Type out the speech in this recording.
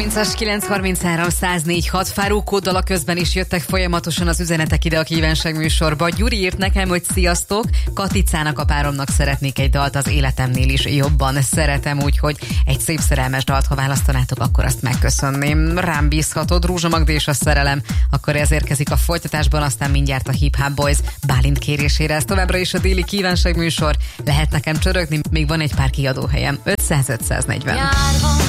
30-as 933 104 6 Fáró kóddal a közben is jöttek folyamatosan az üzenetek ide a kívánság műsorba. Gyuri írt nekem, hogy sziasztok, Katicának a páromnak szeretnék egy dalt, az életemnél is jobban szeretem, úgyhogy egy szép szerelmes dalt, ha választanátok, akkor azt megköszönném. Rám bízhatod, Rózsa Magda és a szerelem, akkor ez érkezik a folytatásban, aztán mindjárt a Hip Hop Boys Bálint kérésére. Ez továbbra is a déli kívánság műsor, lehet nekem csörögni, még van egy pár kiadóhelyem, 500-540.